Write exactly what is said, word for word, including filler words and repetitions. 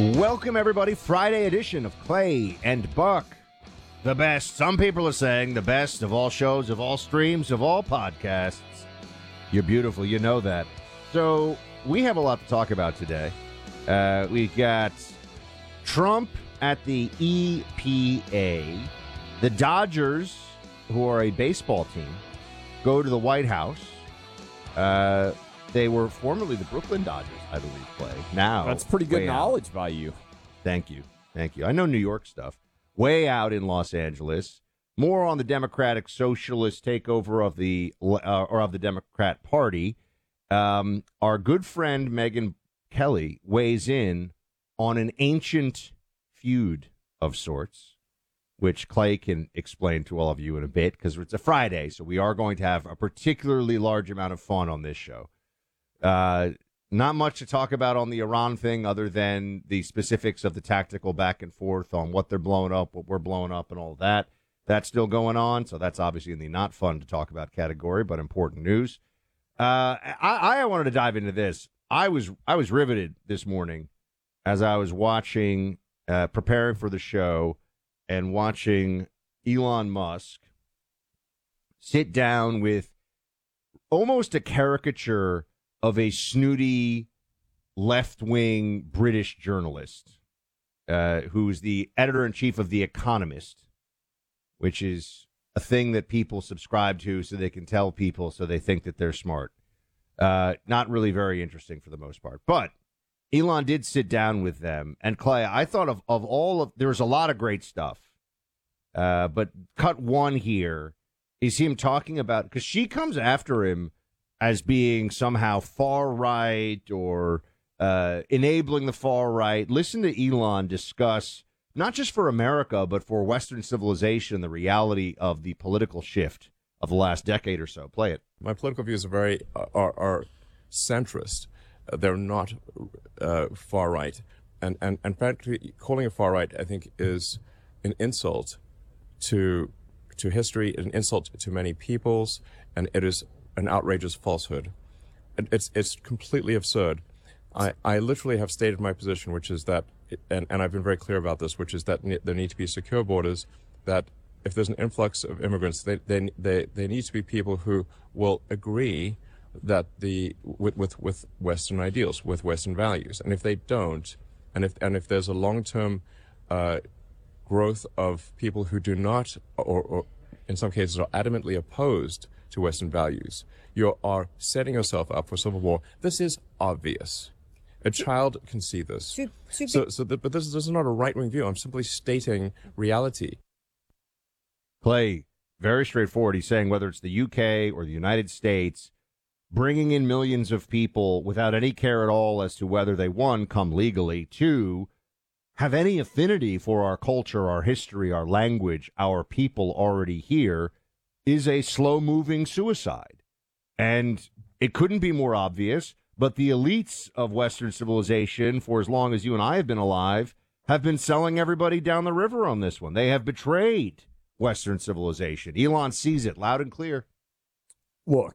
Welcome, everybody. Friday edition of Clay and Buck. The best, some people are saying, the best of all shows, of all streams, of all podcasts. You're beautiful. You know that. So we have a lot to talk about today. Uh, we got Trump at the E P A. The Dodgers, who are a baseball team, go to the White House. Uh, they were formerly the Brooklyn Dodgers, I believe, play. Now, that's pretty good knowledge out. by you. Thank you. Thank you. I know New York stuff. Way out in Los Angeles. More on the Democratic Socialist takeover of the uh, or of the Democrat Party. Um, our good friend Megyn Kelly weighs in on an ancient feud of sorts, which Clay can explain to all of you in a bit, because it's a Friday, so we are going to have a particularly large amount of fun on this show. Uh, not much to talk about on the Iran thing other than the specifics of the tactical back and forth on what they're blowing up, what we're blowing up, and all that. That's still going on, so that's obviously in the not fun to talk about category, but important news. Uh, I, I wanted to dive into this. I was I was riveted this morning as I was watching, uh, preparing for the show, and watching Elon Musk sit down with almost a caricature of a snooty left-wing British journalist uh, who's the editor-in-chief of The Economist, which is a thing that people subscribe to so they can tell people so they think that they're smart. Uh, not really very interesting for the most part. But Elon did sit down with them. And, Clay, I thought of, of all of – there's a lot of great stuff. Uh, but cut one here is him talking about – because she comes after him as being somehow far right or uh, enabling the far right. Listen to Elon discuss, not just for America, but for Western civilization, the reality of the political shift of the last decade or so. Play it. My political views are very uh, are, are centrist. Uh, they're not uh, far right. And, and, and frankly, calling it far right, I think, is an insult to to history, an insult to many peoples, and it is an outrageous falsehood. It's it's completely absurd. I, I literally have stated my position, which is that, and, and I've been very clear about this, which is that ne- there need to be secure borders, that if there's an influx of immigrants, they they they, they need to be people who will agree that the with, with, with Western ideals, with Western values. And if they don't, and if and if there's a long-term uh, growth of people who do not, or, or in some cases are adamantly opposed to Western values, you are setting yourself up for civil war. This is obvious. A child can see this. So, so the, but this, this is not a right-wing view. I'm simply stating reality. Clay, very straightforward. He's saying whether it's the U K or the United States, bringing in millions of people without any care at all as to whether they, one, come legally, two, have any affinity for our culture, our history, our language, our people already here, is a slow-moving suicide. And it couldn't be more obvious, but the elites of Western civilization, for as long as you and I have been alive, have been selling everybody down the river on this one. They have betrayed Western civilization. Elon sees it loud and clear. Look,